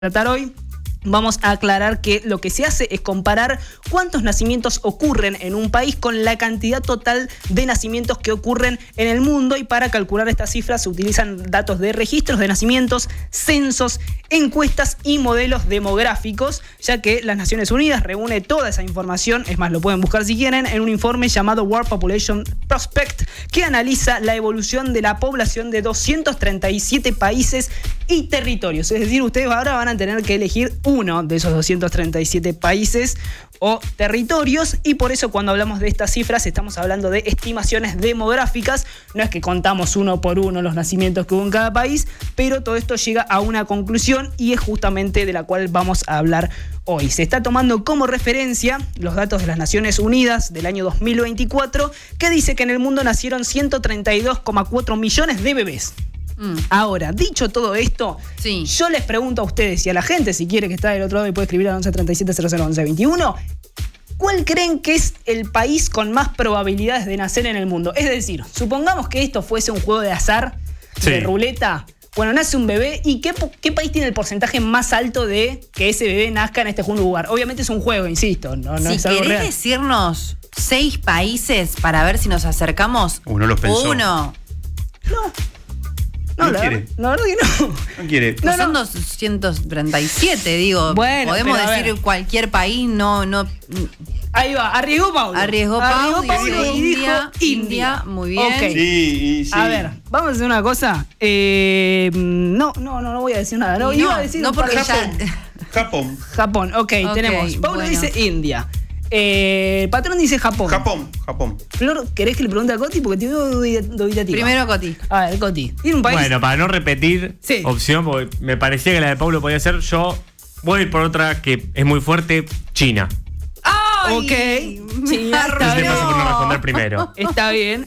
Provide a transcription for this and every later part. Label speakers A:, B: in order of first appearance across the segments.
A: tratar hoy. Vamos a aclarar que lo que se hace es comparar cuántos nacimientos ocurren en un país con la cantidad total de nacimientos que ocurren en el mundo, y para calcular estas cifras se utilizan datos de registros de nacimientos, censos, encuestas y modelos demográficos, ya que las Naciones Unidas reúne toda esa información, es más, lo pueden buscar si quieren, en un informe llamado World Population Prospect, que analiza la evolución de la población de 237 países y territorios. Es decir, ustedes ahora van a tener que elegir uno de esos 237 países o territorios, y por eso cuando hablamos de estas cifras estamos hablando de estimaciones demográficas. No es que contamos uno por uno los nacimientos que hubo en cada país, pero todo esto llega a una conclusión y es justamente de la cual vamos a hablar hoy. Se está tomando como referencia los datos de las Naciones Unidas del año 2024, que dice que en el mundo nacieron 132,4 millones de bebés. Ahora, dicho todo esto, sí, yo les pregunto a ustedes y a la gente, si quiere, que está del otro lado y puede escribir al 1137-001121, ¿cuál creen que es el país con más probabilidades de nacer en el mundo? Es decir, supongamos que esto fuese un juego de azar, de ruleta. Bueno, nace un bebé, ¿y qué país tiene el porcentaje más alto de que ese bebé nazca en este lugar? Obviamente es un juego, insisto, no es algo real.
B: Si querés decirnos 6 países para ver si nos acercamos.
C: Uno los pensó.
B: Uno.
A: No quiere. La verdad que no.
C: No quiere.
B: No son 237, digo.
A: Bueno,
B: podemos decir cualquier país, no.
A: Ahí va, arriesgó Paulo.
B: Arriesgó Paulo
A: y dijo
B: India. Muy bien.
A: Okay.
C: Sí.
A: A ver, vamos a hacer una cosa. No voy a decir nada. Iba a decir
B: porque
C: Japón,
A: ok, tenemos. Paulo dice India. El patrón dice Japón. Flor, ¿querés que le pregunte a Coti? Porque te veo dubitativa.
B: Primero Coti.
A: A ver, Coti. ¿Tiene un país?
D: Bueno, para no repetir opción, porque me parecía que la de Paulo podía ser, yo voy a ir por otra que es muy fuerte, China.
B: ¡Ay!
A: Ok. China,
D: Entonces te paso por no responder primero.
A: Está bien.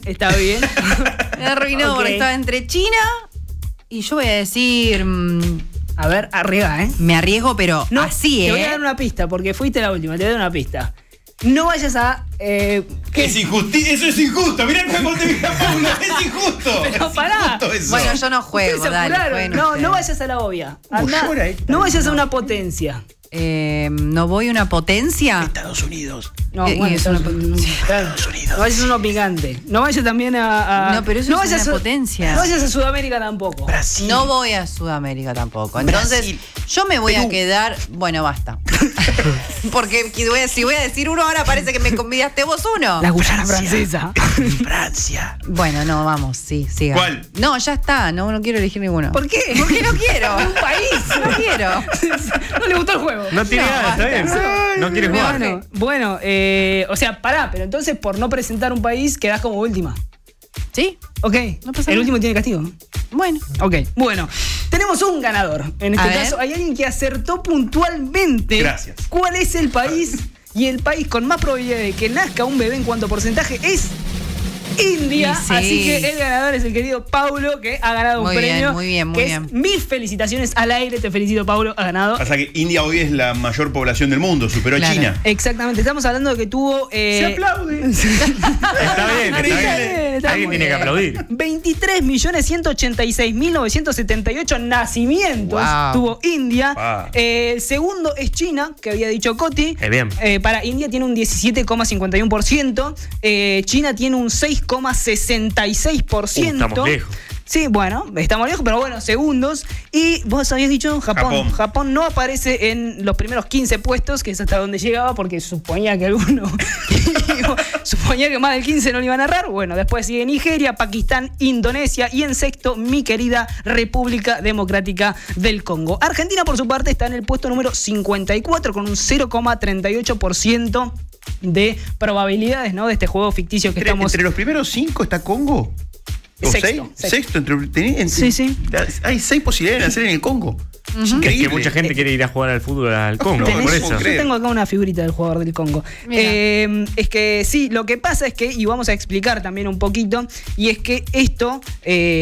B: Me arruinó porque estaba entre China y yo voy a decir...
A: A ver, arriesga,
B: Me arriesgo, pero así,
A: Te voy a dar una pista, porque fuiste la última, te voy a dar una pista. No vayas a...
C: Es injusticia, eso es injusto. Mirá cómo te mira Paula, es injusto.
A: Pero pará.
B: Bueno, yo no juego, dale.
A: No vayas a la obvia. No vayas a una potencia.
B: ¿No voy a una potencia?
C: Estados Unidos.
A: No, es una potencia.
C: Estados Unidos.
A: No vayas a uno picante. No vayas también a...
B: No, pero eso es una potencia.
A: No vayas a Sudamérica tampoco.
C: Brasil.
B: No voy a Sudamérica tampoco. Entonces, Brasil. Yo me voy a quedar... Bueno, basta. Porque si voy a decir uno, ahora parece que me convidaste vos uno.
A: La Guyana francesa.
C: Francia.
B: Bueno, no, vamos, siga.
C: ¿Cuál?
B: No, ya está, no quiero elegir ninguno.
A: ¿Por qué?
B: Porque no quiero.
A: Un país.
B: No quiero.
A: No le gustó el juego.
D: No tiene nada, está bien. No quiere jugar.
A: Bueno, o sea, pará, pero entonces por no presentar un país quedás como última.
B: ¿Sí?
A: Ok.
B: No pasa
A: el
B: nada.
A: último tiene castigo.
B: Bueno.
A: Ok. Bueno, tenemos un ganador. En este caso, hay alguien que acertó puntualmente.
C: Gracias.
A: ¿Cuál es el país? Y el país con más probabilidad de que nazca un bebé en cuanto a porcentaje es India.
B: Sí.
A: Así que el ganador es el querido Paulo, que ha ganado un premio.
B: Muy bien.
A: Mis felicitaciones al aire. Te felicito, Paulo. Ha ganado.
C: Pasa que India hoy es la mayor población del mundo, superó a China.
A: Exactamente. Estamos hablando de que tuvo...
C: Se aplaude.
D: Está bien. Alguien tiene que aplaudir.
A: 23.186.978 nacimientos tuvo India. El segundo es China, que había dicho Coti.
D: Bien.
A: Para India tiene un 17,51%. China tiene un 6,66%.
D: Estamos lejos.
A: Sí, bueno, estamos lejos, pero bueno, segundos. Y vos habías dicho Japón. Japón no aparece en los primeros 15 puestos, que es hasta donde llegaba, porque suponía que alguno... suponía que más del 15 no le iba a narrar. Bueno, después sigue Nigeria, Pakistán, Indonesia y en sexto, mi querida República Democrática del Congo. Argentina, por su parte, está en el puesto número 54 con un 0,38% de probabilidades, ¿no? De este juego ficticio que estamos...
C: ¿Entre los primeros 5 está Congo? ¿O
A: Sexto.
C: Sexto.
A: Sí.
C: Hay 6 posibilidades de nacer en el Congo.
D: Es que mucha gente quiere ir a jugar al fútbol al Congo, por eso.
A: Yo tengo acá una figurita del jugador del Congo. Es que sí, lo que pasa es que, y vamos a explicar también un poquito, y es que esto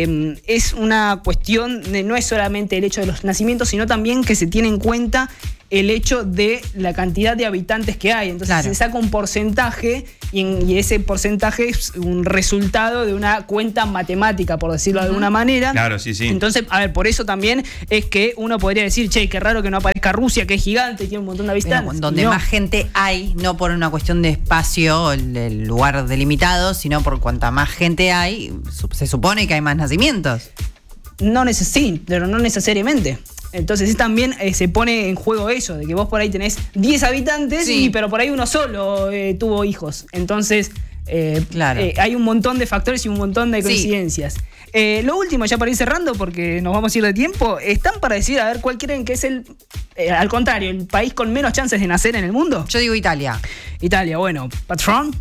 A: es una cuestión de no es solamente el hecho de los nacimientos, sino también que se tiene en cuenta el hecho de la cantidad de habitantes que hay. Entonces se saca un porcentaje y ese porcentaje es un resultado de una cuenta matemática, por decirlo de alguna manera.
C: Claro, sí.
A: Entonces, a ver, por eso también es que uno podría decir, che, qué raro que no aparezca Rusia, que es gigante y tiene un montón de habitantes.
B: Pero donde más gente hay, no por una cuestión de espacio, el lugar delimitado, sino por cuanta más gente hay, se supone que hay más nacimientos.
A: Sí, pero no necesariamente. Entonces también se pone en juego eso, de que vos por ahí tenés 10 habitantes, pero por ahí uno solo tuvo hijos. Entonces, hay un montón de factores y un montón de coincidencias. Lo último, ya para ir cerrando, porque nos vamos a ir de tiempo, ¿están para decir, a ver, cuál creen que es al contrario, el país con menos chances de nacer en el mundo?
B: Yo digo Italia.
A: Italia, bueno. ¿Patrón?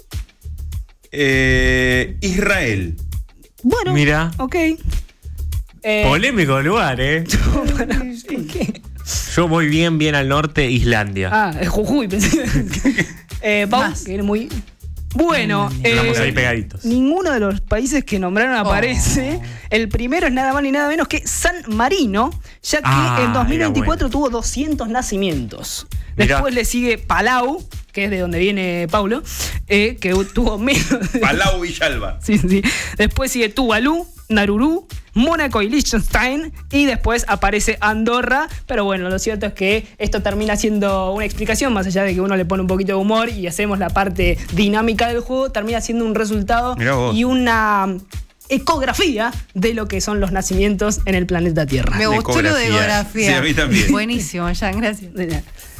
C: Israel.
A: Bueno,
D: mira.
A: Ok.
D: Polémico lugar,
A: ¿Por qué?
D: Yo voy bien al norte, Islandia.
A: Jujuy, pensé. Pau, que eres muy... Bueno,
D: estamos ahí pegaditos.
A: Ninguno de los países que nombraron aparece. El primero es nada más ni nada menos que San Marino, ya que en 2024 tuvo 200 nacimientos.
D: Mirá.
A: Después le sigue Palau, que es de donde viene Paulo, que tuvo menos.
C: Palau Villalba.
A: Sí. Después sigue Tuvalu, Narurú, Mónaco y Liechtenstein, y después aparece Andorra. Pero bueno, lo cierto es que esto termina siendo una explicación, más allá de que uno le pone un poquito de humor y hacemos la parte dinámica del juego, termina siendo un resultado y una ecografía de lo que son los nacimientos en el planeta Tierra.
B: Me gustó lo de ecografía.
C: Sí, a mí también.
B: Buenísimo, Jan, gracias.